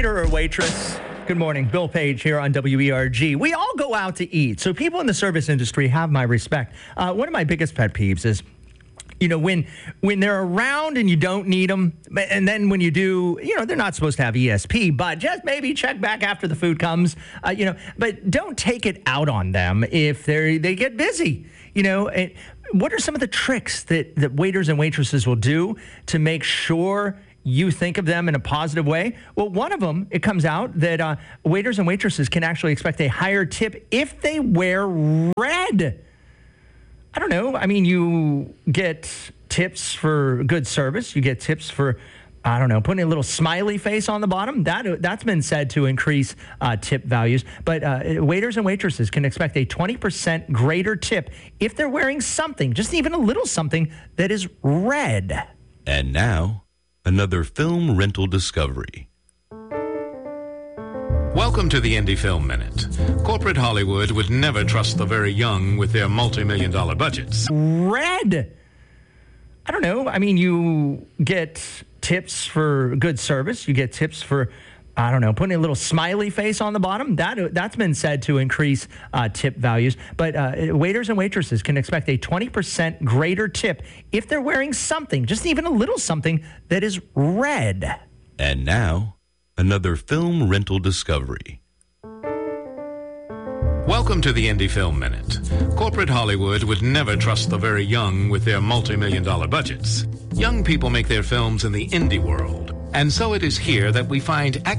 waiter or waitress? Good morning. Bill Page here on WERG. We all go out to eat, so people in the service industry have my respect. One of my biggest pet peeves is, when they're around and you don't need them, and then when you do, they're not supposed to have ESP, but just maybe check back after the food comes, but don't take it out on them if they get busy, What are some of the tricks that waiters and waitresses will do to make sure you think of them in a positive way? Well, one of them, it comes out that waiters and waitresses can actually expect a higher tip if they wear red. I don't know. I mean, you get tips for good service. You get tips for, putting a little smiley face on the bottom. That's been said to increase tip values. But waiters and waitresses can expect a 20% greater tip if they're wearing something, just even a little something that is red. And now, another film rental discovery. Welcome to the Indie Film Minute. Corporate Hollywood would never trust the very young with their multi-million-dollar budgets. Red. I don't know. I mean, you get tips for good service. You get tips for, putting a little smiley face on the bottom. That's been said to increase tip values. But waiters and waitresses can expect a 20% greater tip if they're wearing something, just even a little something that is red. And now, another film rental discovery. Welcome to the Indie Film Minute. Corporate Hollywood would never trust the very young with their multi-million-dollar budgets. Young people make their films in the indie world, and so it is here that we find